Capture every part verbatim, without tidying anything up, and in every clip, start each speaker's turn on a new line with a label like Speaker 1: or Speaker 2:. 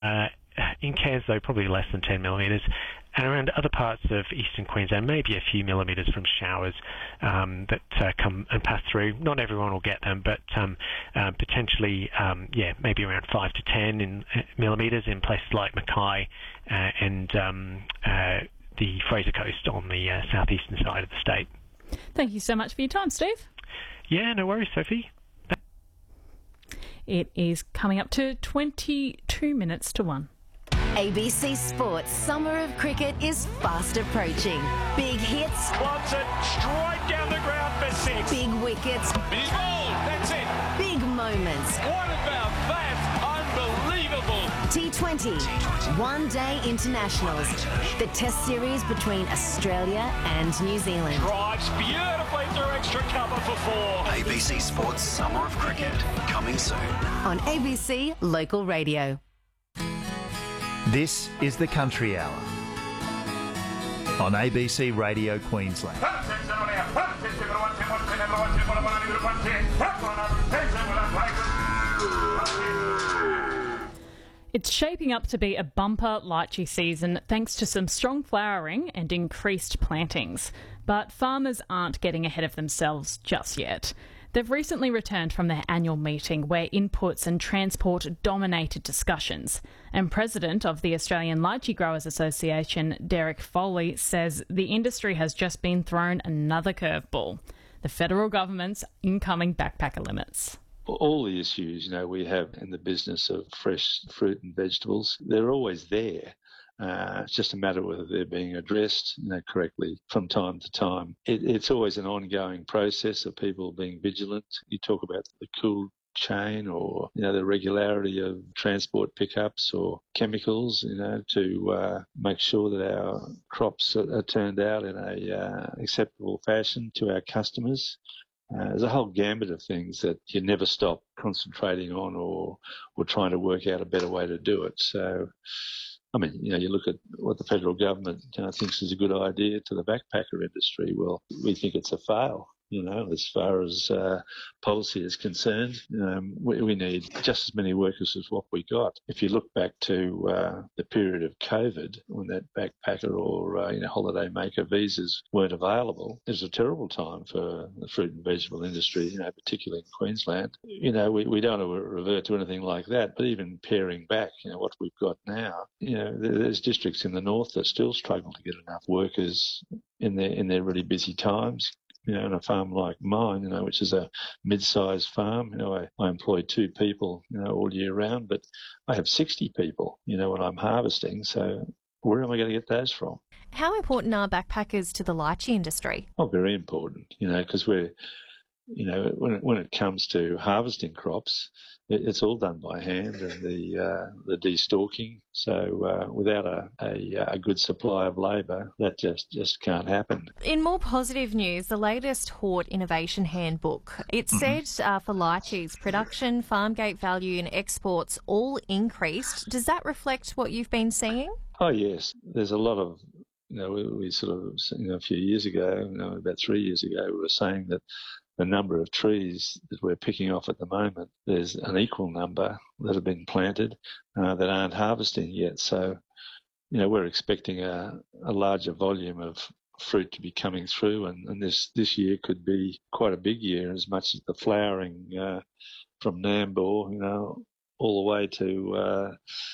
Speaker 1: Uh, in Cairns, though, probably less than ten millimetres. And around other parts of eastern Queensland, maybe a few millimetres from showers um, that uh, come and pass through. Not everyone will get them, but um, uh, potentially, um, yeah, maybe around five to ten in, uh, millimetres in places like Mackay uh, and um, uh, the Fraser Coast on the uh, southeastern side of the state.
Speaker 2: Thank you so much for your time, Steve.
Speaker 1: Yeah, no worries, Sophie.
Speaker 2: It is coming up to twenty-two minutes to one.
Speaker 3: A B C Sports Summer of Cricket is fast approaching. Big hits.
Speaker 4: Wants it straight down the ground for six.
Speaker 3: Big wickets.
Speaker 4: He's bowled. That's it.
Speaker 3: Big moments.
Speaker 4: What about that? Unbelievable.
Speaker 3: T twenty. One Day Internationals. The test series between Australia and New Zealand.
Speaker 4: Drives beautifully through extra cover for four.
Speaker 5: A B C Sports Summer of Cricket, coming soon.
Speaker 3: On A B C Local Radio.
Speaker 6: This is the Country Hour on A B C Radio Queensland.
Speaker 2: It's shaping up to be a bumper lychee season thanks to some strong flowering and increased plantings. But farmers aren't getting ahead of themselves just yet. They've recently returned from their annual meeting where inputs and transport dominated discussions. And President of the Australian Lychee Growers Association, Derek Foley, says the industry has just been thrown another curveball: the federal government's incoming backpacker limits.
Speaker 7: All the issues, you know, we have in the business of fresh fruit and vegetables, they're always there. Uh, it's just a matter of whether they're being addressed, you know, correctly from time to time. It, it's always an ongoing process of people being vigilant. You talk about the cool chain, or you know, the regularity of transport pickups or chemicals, you know, to uh, make sure that our crops are, are turned out in a uh, acceptable fashion to our customers. Uh, there's a whole gambit of things that you never stop concentrating on, or or trying to work out a better way to do it. So, I mean, you know, you look at what the federal government you know, thinks is a good idea to the backpacker industry. Well, we think it's a fail. You know, as far as uh, policy is concerned, um, we, we need just as many workers as what we got. If you look back to uh, the period of COVID, when that backpacker or uh, you know, holiday maker visas weren't available, it was a terrible time for the fruit and vegetable industry, you know, particularly in Queensland. You know, we, we don't want to revert to anything like that, but even paring back, you know, what we've got now, you know, there's districts in the north that still struggle to get enough workers in their in their really busy times. You know, in a farm like mine, you know, which is a mid-sized farm, you know, I, I employ two people, you know, all year round, but I have sixty people, you know, when I'm harvesting. So where am I going to get those from?
Speaker 8: How important are backpackers to the lychee industry?
Speaker 7: Oh, very important, you know, because we're, you know, when it, when it comes to harvesting crops, it, it's all done by hand, and the uh, the destalking. So uh, without a, a a good supply of labour, that just, just can't happen.
Speaker 8: In more positive news, the latest Hort Innovation Handbook, it said uh, for lychees, production, farm gate value and exports all increased. Does that reflect what you've been seeing?
Speaker 7: Oh, yes. There's a lot of, you know, we, we sort of, you know, a few years ago, you know, about three years ago, we were saying that the number of trees that we're picking off at the moment, there's an equal number that have been planted uh, that aren't harvesting yet. So, you know, we're expecting a, a larger volume of fruit to be coming through, and, and this, this year could be quite a big year, as much as the flowering uh, from Nambour, you know, all the way to uh,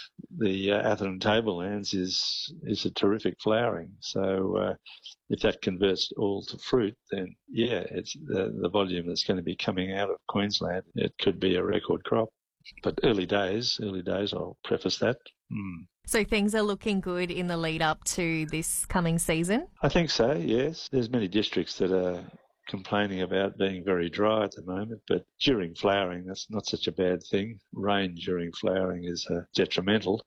Speaker 7: the uh, Atherton Tablelands is is a terrific flowering. So uh, if that converts all to fruit, then yeah, it's the, the volume that's going to be coming out of Queensland. It could be a record crop. But early days, early days, I'll preface that. Mm.
Speaker 8: So things are looking good in the lead up to this coming season?
Speaker 7: I think so, yes. There's many districts that are complaining about being very dry at the moment, but during flowering, that's not such a bad thing. Rain during flowering is uh, detrimental,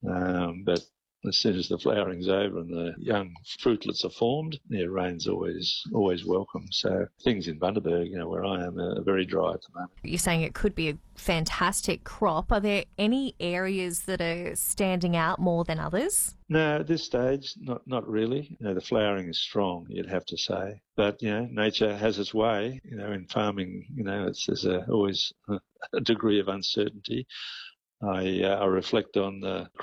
Speaker 7: um, but as soon as the flowering's over and the young fruitlets are formed, yeah, rain's always always welcome. So things in Bundaberg, you know, where I am, are very dry at the moment.
Speaker 8: You're saying it could be a fantastic crop. Are there any areas that are standing out more than others?
Speaker 7: No, at this stage, not not really. You know, the flowering is strong, you'd have to say. But, you know, nature has its way. You know, in farming, you know, it's, there's a, always a degree of uncertainty. I, uh, I reflect on the